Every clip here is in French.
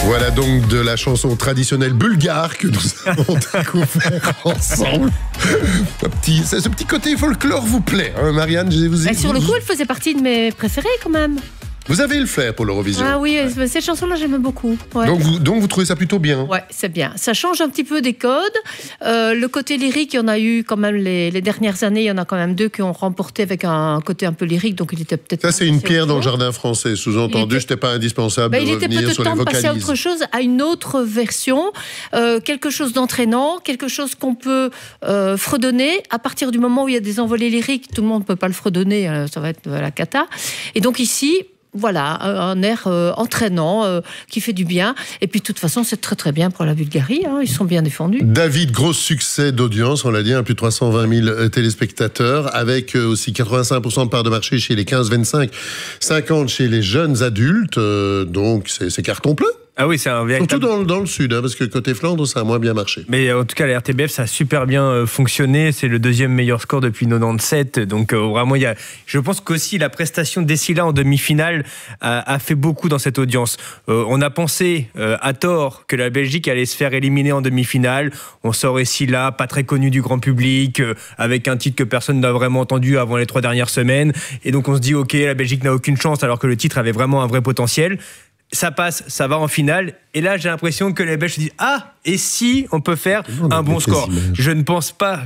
Voilà donc de la chanson traditionnelle bulgare que nous avons découvert ensemble. Ce petit côté folklore vous plaît, hein, Marianne? Sur le coup, elle faisait partie de mes préférées quand même. Vous avez le flair pour l'Eurovision. Ah oui, cette chanson-là, j'aime beaucoup. Ouais. Donc vous trouvez ça plutôt bien? Ouais, c'est bien. Ça change un petit peu des codes. Le côté lyrique, il y en a eu quand même les dernières années. Il y en a quand même 2 qui ont remporté avec un côté un peu lyrique. Donc il était peut-être. Ça, c'est une pierre dans le jardin français. Sous-entendu, c'était pas indispensable de revenir sur les vocalises. Il était peut-être temps de passer à autre chose, à une autre version, quelque chose d'entraînant, quelque chose qu'on peut fredonner. À partir du moment où il y a des envolées lyriques, tout le monde ne peut pas le fredonner. Ça va être la cata. Et donc ici. Voilà, un air entraînant qui fait du bien. Et puis, de toute façon, c'est très, très bien pour la Bulgarie. Hein, ils sont bien défendus. David, gros succès d'audience, on l'a dit, plus de 320 000 téléspectateurs, avec aussi 85% de part de marché chez les 15-25, 50 chez les jeunes adultes. Donc, c'est carton plein. Ah oui, c'est un véritable... Surtout dans le sud, hein, parce que côté Flandre, ça a moins bien marché. Mais en tout cas, la RTBF, ça a super bien fonctionné. C'est le 2e meilleur score depuis 97. Donc vraiment, je pense qu'aussi la prestation d'Essila en demi-finale a fait beaucoup dans cette audience. On a pensé à tort que la Belgique allait se faire éliminer en demi-finale. On sort Essila, pas très connu du grand public, avec un titre que personne n'a vraiment entendu avant les 3 dernières semaines. Et donc on se dit, ok, la Belgique n'a aucune chance, alors que le titre avait vraiment un vrai potentiel. Ça passe, ça va en finale. Et là, j'ai l'impression que les Belges se disent « Ah, et si on peut faire un bon score ?» Je ne pense pas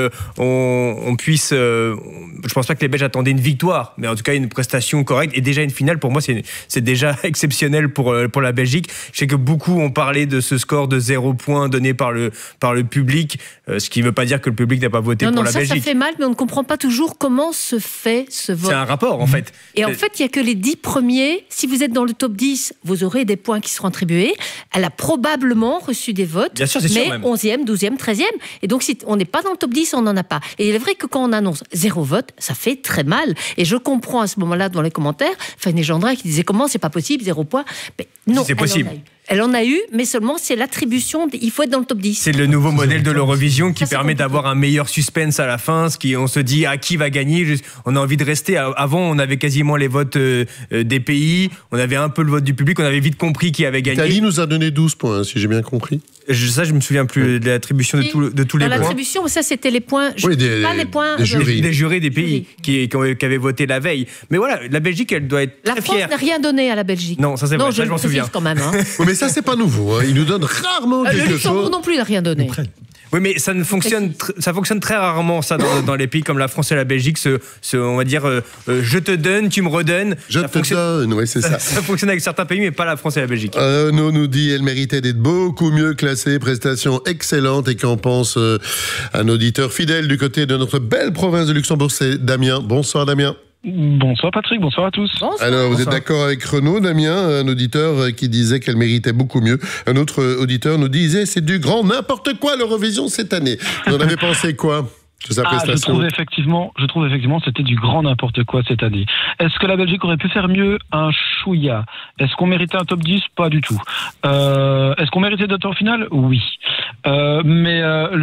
qu'on puisse... je pense pas que les Belges attendaient une victoire, mais en tout cas une prestation correcte. Et déjà une finale, pour moi, c'est déjà exceptionnel pour la Belgique. Je sais que beaucoup ont parlé de ce score de 0 points donné par le public, ce qui ne veut pas dire que le public n'a pas voté pour la Belgique. Ça fait mal, mais on ne comprend pas toujours comment se fait ce vote. C'est un rapport, en fait. Et en fait, il n'y a que les 10 premiers. Si vous êtes dans le top 10, vous aurez des points qui seront attribués. Elle a probablement reçu des votes, bien sûr, c'est mais sûr même. 11e, 12e, 13e. Et donc, si on n'est pas dans le top 10, on n'en a pas. Et il est vrai que quand on annonce 0 vote, ça fait très mal. Et je comprends à ce moment-là, dans les commentaires, Fanny Gendrin qui disait comment c'est pas possible, 0 point. Mais non, c'est possible. Elle en a eu, mais seulement c'est l'attribution. Il faut être dans le top 10. C'est le nouveau modèle de l'Eurovision qui permet d'avoir un meilleur suspense à la fin. On se dit à qui va gagner. On a envie de rester. Avant, on avait quasiment les votes des pays. On avait un peu le vote du public. On avait vite compris qui avait gagné. L'Italie nous a donné 12 points, si j'ai bien compris. Ça, je me souviens plus de l'attribution de tous les points. L'attribution, ça, c'était les points. Les points des jurés des pays qui avaient voté la veille. Mais voilà, la Belgique, elle doit être très fière. La France n'a rien donné à la Belgique. Non, ça c'est vrai. Ça, je m'en souviens. Quand même. Hein. Oui, mais ça, c'est pas nouveau. Hein. Ils nous donnent rarement quelque chose. Le Luxembourg non plus n'a rien donné. Oui, mais ça fonctionne très rarement, ça, dans les pays comme la France et la Belgique. On va dire, je te donne, tu me redonnes. Donne, oui, c'est ça. Ça fonctionne avec certains pays, mais pas la France et la Belgique. Nous dit, elle méritait d'être beaucoup mieux classée, prestation excellente. Et qu'en pense un auditeur fidèle du côté de notre belle province de Luxembourg, c'est Damien. Bonsoir, Damien. Bonsoir Patrick, bonsoir à tous. Bonsoir. Alors, vous êtes d'accord avec Renaud, Damien, un auditeur qui disait qu'elle méritait beaucoup mieux. Un autre auditeur nous disait c'est du grand n'importe quoi l'Eurovision cette année. Vous en avez pensé quoi de sa prestation? Je trouve effectivement c'était du grand n'importe quoi cette année. Est-ce que la Belgique aurait pu faire mieux? Un chouïa. Est-ce qu'on méritait un top 10? Pas du tout. Est-ce qu'on méritait d'être en finale? Oui. Mais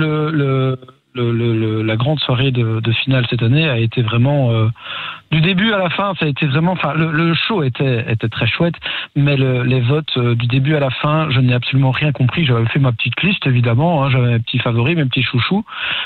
la grande soirée de finale cette année a été vraiment du début à la fin, ça a été vraiment. Enfin, le show était très chouette, mais les votes du début à la fin, je n'ai absolument rien compris. J'avais fait ma petite liste évidemment, hein, j'avais mes petits favoris, mes petits chouchous,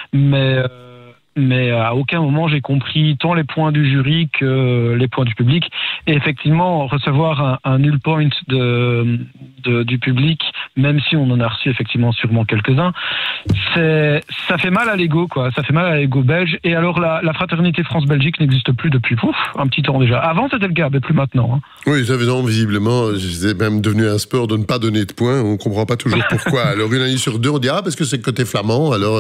mais à aucun moment j'ai compris tant les points du jury que les points du public. Et effectivement, recevoir un nul point du public, même si on en a reçu effectivement sûrement quelques-uns, ça fait mal à l'ego, quoi. Ça fait mal à l'ego belge. Et alors la fraternité France-Belgique n'existe plus depuis un petit temps déjà. Avant c'était le cas, mais plus maintenant. Hein. Oui, ça faisant visiblement, c'est même devenu un sport de ne pas donner de points. On ne comprend pas toujours pourquoi. Alors une année sur deux, on dit parce que c'est le côté flamand. Alors